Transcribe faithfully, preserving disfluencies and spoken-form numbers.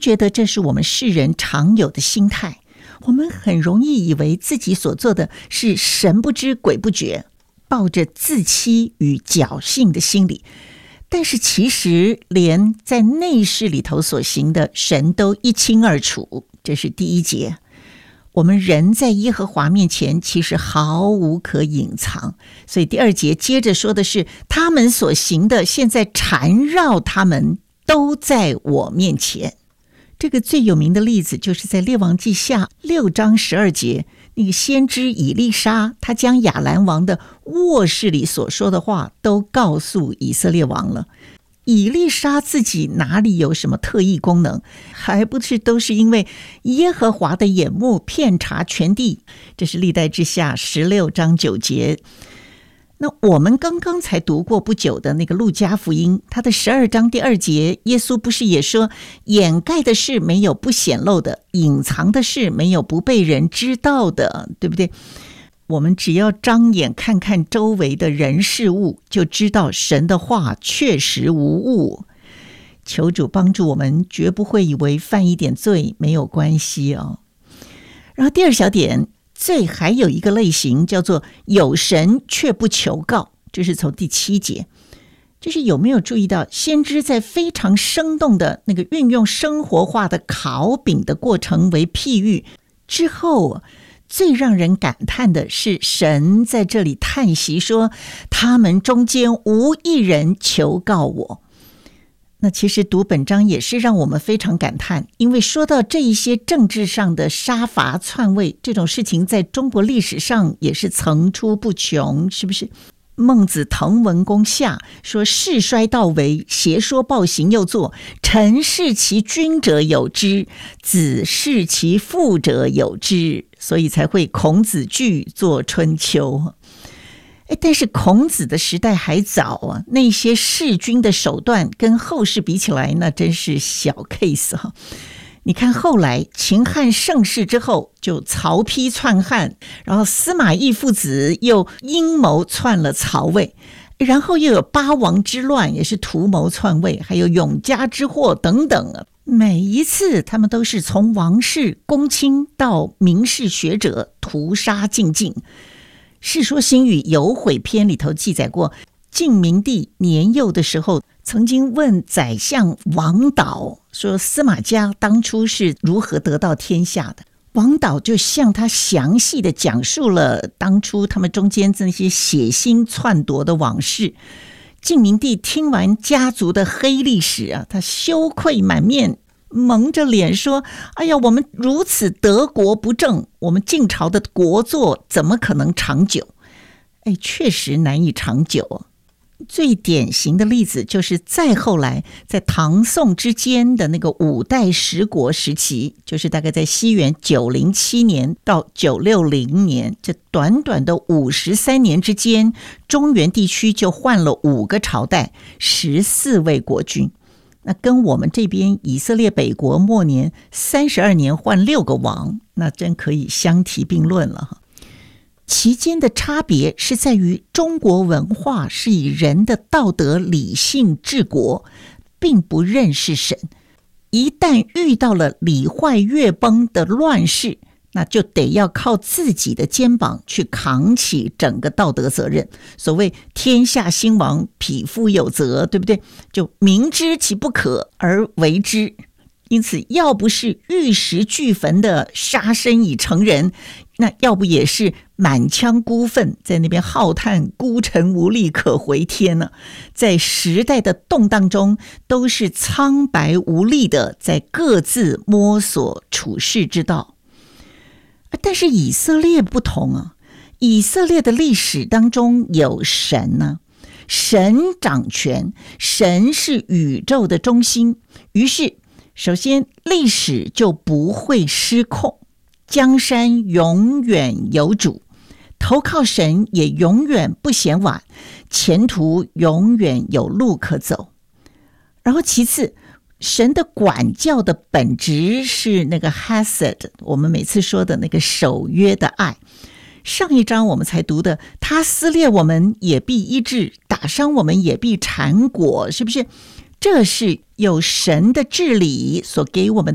觉得这是我们世人常有的心态，我们很容易以为自己所做的是神不知鬼不觉，抱着自欺与侥幸的心理。但是其实连在内室里头所行的，神都一清二楚。这是第一节。我们人在耶和华面前其实毫无可隐藏，所以第二节接着说的是，他们所行的现在缠绕他们，都在我面前。这个最有名的例子就是在列王记下六章十二节，那个先知以利沙，他将亚兰王的卧室里所说的话都告诉以色列王了。以利沙自己哪里有什么特异功能，还不是都是因为耶和华的眼目遍察全地。这是历代志下十六章九节。那我们刚刚才读过不久的那个路加福音，他的十二章第二节，耶稣不是也说，掩盖的事没有不显露的，隐藏的事没有不被人知道的，对不对？我们只要张眼看看周围的人事物，就知道神的话确实无误。求主帮助我们，绝不会以为犯一点罪没有关系哦。然后第二小点，罪还有一个类型叫做有神却不求告，这是从第七节。就是有没有注意到，先知在非常生动的那个运用生活化的烤饼的过程为譬喻之后，最让人感叹的是神在这里叹息说，他们中间无一人求告我。那其实读本章也是让我们非常感叹，因为说到这一些政治上的杀伐篡位，这种事情在中国历史上也是层出不穷，是不是？孟子滕文公下说，世衰道微，邪说暴行又作，臣视其君者有之，子视其父者有之，所以才会孔子句作春秋。但是孔子的时代还早啊，那些弑君的手段跟后世比起来，那真是小 case 哈。你看后来秦汉盛世之后，就曹丕篡汉，然后司马懿父子又阴谋篡了曹魏，然后又有八王之乱，也是图谋篡位，还有永嘉之祸等等啊。每一次他们都是从王室公卿到名士学者屠杀尽尽。世说新语有悔篇里头记载过，晋明帝年幼的时候曾经问宰相王导说，司马家当初是如何得到天下的。王导就向他详细的讲述了当初他们中间那些血腥篡夺的往事。晋明帝听完家族的黑历史啊，他羞愧满面，蒙着脸说，哎呀，我们如此得国不正，我们晋朝的国祚怎么可能长久？哎，确实难以长久。最典型的例子就是再后来在唐宋之间的那个五代十国时期，就是大概在西元九零七年到九六零年，这短短的五十三年之间，中原地区就换了五个朝代，十四位国君。那跟我们这边以色列北国末年三十二年换六个王，那真可以相提并论了。其间的差别是在于，中国文化是以人的道德理性治国，并不认识神。一旦遇到了礼坏乐崩的乱世，那就得要靠自己的肩膀去扛起整个道德责任。所谓天下兴亡，匹夫有责，对不对？就明知其不可而为之。因此要不是玉石俱焚的杀身已成人，那要不也是满腔孤愤，在那边浩叹孤臣无力可回天呢。在时代的动荡中，都是苍白无力的在各自摸索处世之道。但是以色列不同啊，以色列的历史当中有神呢、啊，神掌权，神是宇宙的中心，于是首先历史就不会失控，江山永远有主，投靠神也永远不嫌晚，前途永远有路可走。然后其次，神的管教的本质是那个 Hesed， 我们每次说的那个守约的爱。上一章我们才读的，他撕裂我们也必医治，打伤我们也必缠裹，是不是？这是有神的治理所给我们